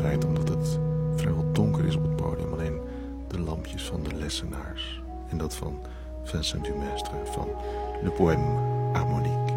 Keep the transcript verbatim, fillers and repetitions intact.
draait omdat het vrijwel donker is op het podium. Alleen de lampjes van de lessenaars. En dat van Vincent Dumestre van Le Poème Harmonique.